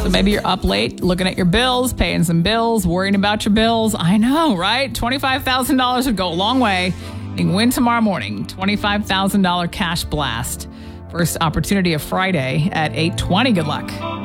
So maybe you're up late looking at your bills, paying some bills, worrying about your bills. I know, right? $25,000 would go a long way. You can win tomorrow morning. $25,000 cash blast. First opportunity of Friday at 8:20. Good luck.